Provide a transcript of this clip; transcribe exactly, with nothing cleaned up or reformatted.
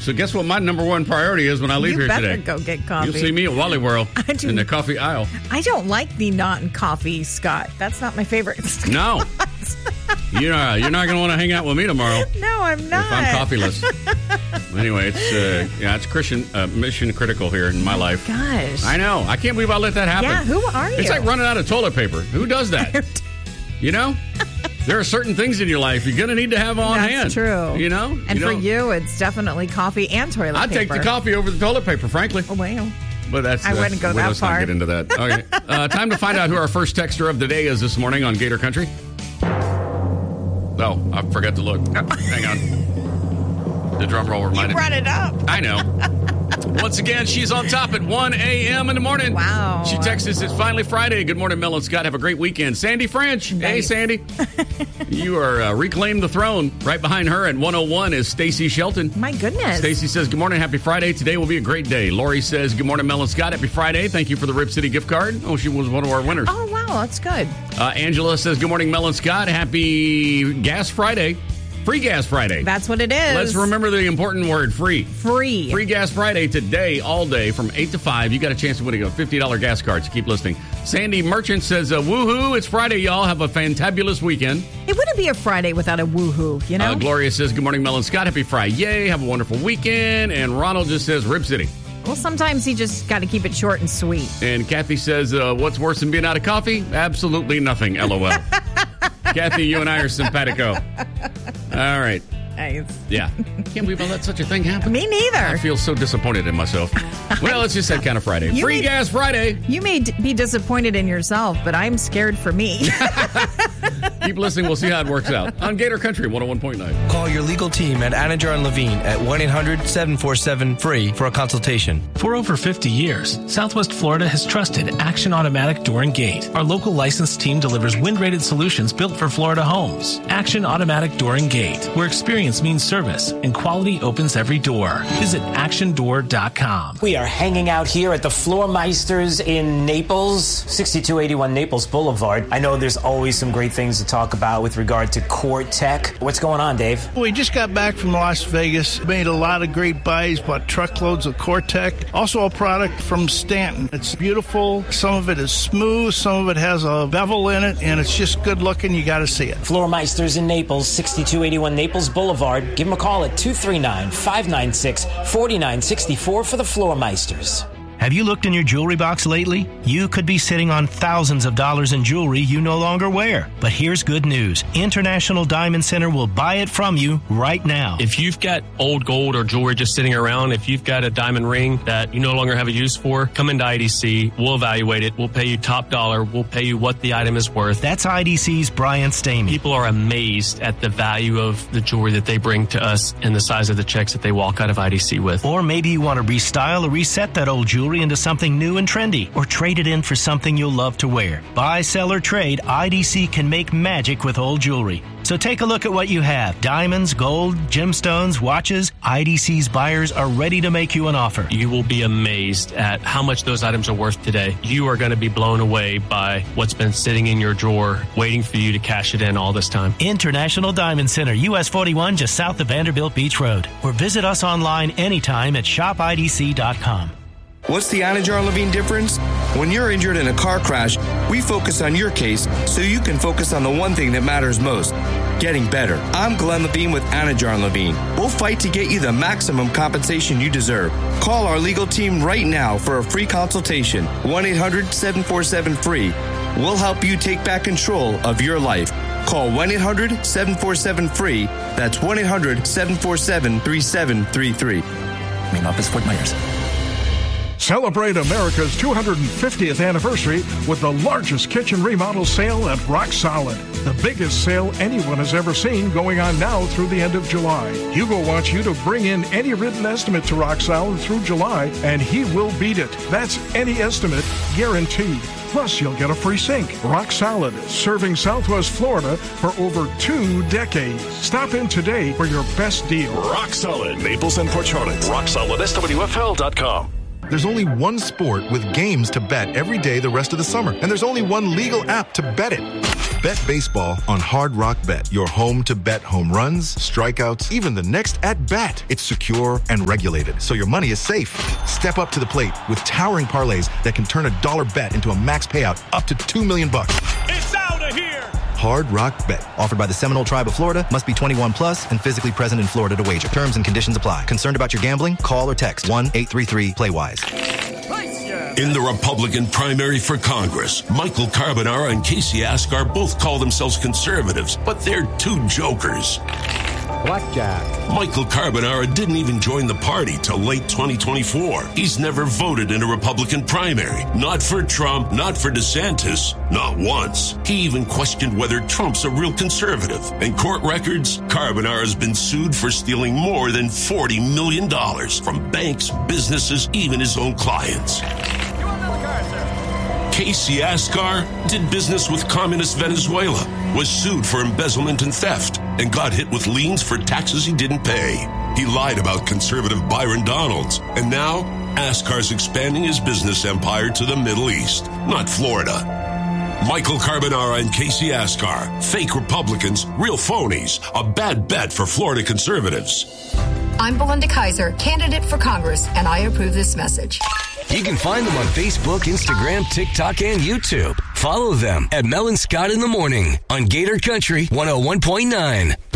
So guess what my number one priority is when I leave you here better today? go get coffee. You'll see me at Wally World in the coffee aisle. I don't like the not in coffee, Scott. That's not my favorite. No. You know, you're not going to want to hang out with me tomorrow. No, I'm not. If I'm coffeeless. Anyway, it's uh, yeah, it's Christian uh, mission critical here in my life. Gosh. I know. I can't believe I let that happen. Yeah, who are you? It's like running out of toilet paper. Who does that? You know? There are certain things in your life you're going to need to have on That's hand. That's true. You know? And you for know? you, it's definitely coffee and toilet I'd paper. take the coffee over the toilet paper, frankly. Oh, wow. But that's, I that's, wouldn't go well, that let's far. Let's not get into that. Okay. uh, time to find out who our first texter of the day is this morning on Gator Country. Oh, I forgot to look. Oh, hang on. The drum roll reminded you brought me. it up. I know. Once again, she's on top at one a.m. in the morning. Wow. She texts us, it's finally Friday. Good morning, Mel and Scott. Have a great weekend. Sandy French. Nice. Hey, Sandy. You are uh, reclaimed the throne. Right behind her at one oh one is Stacy Shelton. My goodness. Stacy says, good morning, happy Friday. Today will be a great day. Lori says, good morning, Mel and Scott. Happy Friday. Thank you for the Rip City gift card. Oh, she was one of our winners. Oh, wow. That's good. Uh, Angela says, good morning, Mel and Scott. Happy Gas Friday. Free Gas Friday. That's what it is. Let's remember the important word, free. Free. Free Gas Friday today, all day, from eight to five. You got a chance to win a fifty dollars gas card, so keep listening. Sandy Merchant says, uh, woohoo, it's Friday, y'all. Have a fantabulous weekend. It wouldn't be a Friday without a woohoo, you know? Uh, Gloria says, good morning, Mel and Scott. Happy Friday. Yay. Have a wonderful weekend. And Ronald just says, Rip City. Well, sometimes you just got to keep it short and sweet. And Kathy says, uh, what's worse than being out of coffee? Absolutely nothing, LOL. Kathy, you and I are simpatico. All right. Nice. Yeah. Can't believe I let such a thing happen. Me neither. I feel so disappointed in myself. Well, it's just that kind of Friday. You Free may, Gas Friday. You may d- be disappointed in yourself, but I'm scared for me. Keep listening. We'll see how it works out. On Gator Country one oh one point nine. Call your legal team at Anajar and Levine at one eight hundred seven four seven free for a consultation. For over fifty years, Southwest Florida has trusted Action Automatic Door and Gate. Our local licensed team delivers wind-rated solutions built for Florida homes. Action Automatic Door and Gate, where experience means service and quality opens every door. Visit action door dot com. We are hanging out here at the Floormeisters in Naples, sixty-two eighty-one Naples Boulevard. I know there's always some great things to talk about with regard to Core Tech. What's going on, Dave? We just got back from Las Vegas, made a lot of great buys, bought truckloads of Core Tech. Also a product from Stanton. It's beautiful. Some of it is smooth. Some of it has a bevel in it, and it's just good looking. You got to see it. Floormeisters in Naples, sixty-two eighty-one Naples Boulevard. Give them a call at two three nine, five nine six, four nine six four for the Floormeisters. Have you looked in your jewelry box lately? You could be sitting on thousands of dollars in jewelry you no longer wear. But here's good news. International Diamond Center will buy it from you right now. If you've got old gold or jewelry just sitting around, if you've got a diamond ring that you no longer have a use for, come into I D C. We'll evaluate it. We'll pay you top dollar. We'll pay you what the item is worth. That's I D C's Brian Stamey. People are amazed at the value of the jewelry that they bring to us and the size of the checks that they walk out of I D C with. Or maybe you want to restyle or reset that old jewelry into something new and trendy, or trade it in for something you'll love to wear. Buy, sell, or trade, I D C can make magic with old jewelry. So take a look at what you have. Diamonds, gold, gemstones, watches. I D C's buyers are ready to make you an offer. You will be amazed at how much those items are worth today. You are going to be blown away by what's been sitting in your drawer, waiting for you to cash it in all this time. International Diamond Center, U S forty-one, just south of Vanderbilt Beach Road. Or visit us online anytime at shop I D C dot com. What's the Anajar and Levine difference? When you're injured in a car crash, we focus on your case so you can focus on the one thing that matters most, getting better. I'm Glenn Levine with Anajar and Levine. We'll fight to get you the maximum compensation you deserve. Call our legal team right now for a free consultation, one eight hundred seven four seven free. We'll help you take back control of your life. Call one eight hundred seven four seven free. That's one eight hundred seven four seven three seven three three. Main office, Fort Myers. Celebrate America's two hundred fiftieth anniversary with the largest kitchen remodel sale at Rock Solid. The biggest sale anyone has ever seen, going on now through the end of July. Hugo wants you to bring in any written estimate to Rock Solid through July, and he will beat it. That's any estimate, guaranteed. Plus, you'll get a free sink. Rock Solid, serving Southwest Florida for over two decades. Stop in today for your best deal. Rock Solid, Naples and Port Charlotte. rock solid S W F L dot com. There's only one sport with games to bet every day the rest of the summer, and there's only one legal app to bet it. Bet baseball on Hard Rock Bet, your home to bet home runs, strikeouts, even the next at-bat. It's secure and regulated, so your money is safe. Step up to the plate with towering parlays that can turn a dollar bet into a max payout up to two million bucks. It's out of here! Hard Rock Bet. Offered by the Seminole Tribe of Florida. Must be twenty-one plus and physically present in Florida to wager. Terms and conditions apply. Concerned about your gambling? Call or text one eight three three play wise. In the Republican primary for Congress, Michael Carbonara and Casey Askar both call themselves conservatives, but they're two jokers. Blackjack. Michael Carbonara didn't even join the party till late twenty twenty-four. He's never voted in a Republican primary. Not for Trump, not for DeSantis, not once. He even questioned whether Trump's a real conservative. In court records, Carbonara's been sued for stealing more than forty million dollars from banks, businesses, even his own clients. Casey Askar did business with communist Venezuela, was sued for embezzlement and theft, and got hit with liens for taxes he didn't pay. He lied about conservative Byron Donalds, and now Askar's expanding his business empire to the Middle East, not Florida. Michael Carbonara and Casey Askar, fake Republicans, real phonies, a bad bet for Florida conservatives. I'm Belinda Kaiser, candidate for Congress, and I approve this message. You can find them on Facebook, Instagram, TikTok, and YouTube. Follow them at Mel and Scott in the Morning on Gator Country one oh one point nine.